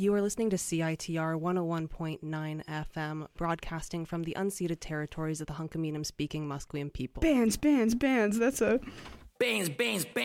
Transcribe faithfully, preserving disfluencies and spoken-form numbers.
You are listening to C I T R one oh one point nine F M, broadcasting from the unceded territories of the Hunkaminam-speaking Musqueam people. Bands, bands, bands. That's a... Bands, bands, bands.